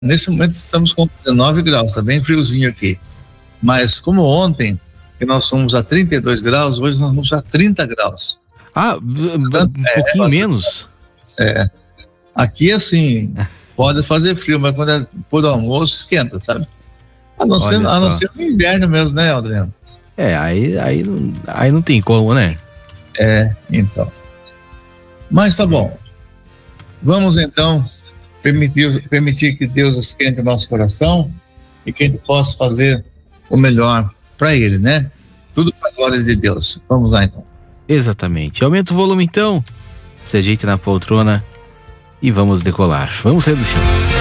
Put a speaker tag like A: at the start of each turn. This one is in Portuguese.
A: Nesse momento estamos com 19 graus, tá bem friozinho aqui. Mas como ontem, que nós fomos a 32 graus, hoje nós vamos a 30 graus.
B: Um pouquinho menos.
A: Aqui assim, pode fazer frio, mas quando é por almoço, esquenta, sabe? A não ser no inverno mesmo, né, Adriano?
B: Aí não tem como, né?
A: Então. Mas tá bom. Vamos então permitir que Deus esquente o nosso coração e que a gente possa fazer o melhor para Ele, né? Tudo para a glória de Deus. Vamos lá então.
B: Exatamente. Aumenta o volume então, se ajeite na poltrona e vamos decolar. Vamos sair do chão.